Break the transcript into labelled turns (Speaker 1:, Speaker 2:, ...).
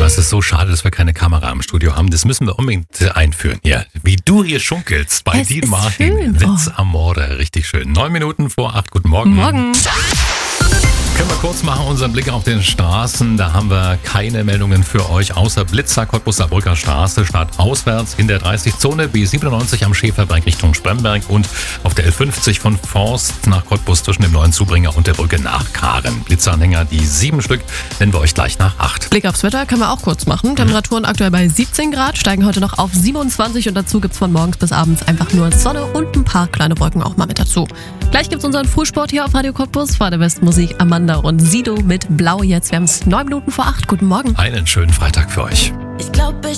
Speaker 1: es ist so schade, dass wir keine Kamera im Studio haben. Das müssen wir unbedingt einführen. Ja, wie du hier schunkelst bei
Speaker 2: Es
Speaker 1: Dean
Speaker 2: ist
Speaker 1: Martin.
Speaker 2: schön.
Speaker 1: Witz am Morde. Richtig schön. 9 Minuten vor 8. Guten Morgen.
Speaker 2: Morgen.
Speaker 1: Können wir kurz machen, unseren Blick auf den Straßen. Da haben wir keine Meldungen für euch, außer Blitzer, Cottbuser Brücker Straße, startauswärts in der 30-Zone, B97 am Schäferberg Richtung Spremberg und auf der L50 von Forst nach Cottbus zwischen dem neuen Zubringer und der Brücke nach Karen. Blitzeranhänger, die 7 Stück, nennen wir euch gleich nach 8.
Speaker 2: Blick aufs Wetter können wir auch kurz machen. Temperaturen aktuell bei 17 Grad, steigen heute noch auf 27 und dazu gibt's von morgens bis abends einfach nur Sonne und ein paar kleine Wolken auch mal mit dazu. Gleich gibt's unseren Frühsport hier auf Radio Cottbus. Vor der besten Musik Amanda und Sido mit Blau jetzt. Wir haben es 9 Minuten vor 8. Guten Morgen.
Speaker 1: Einen schönen Freitag für euch.
Speaker 3: Ich glaube,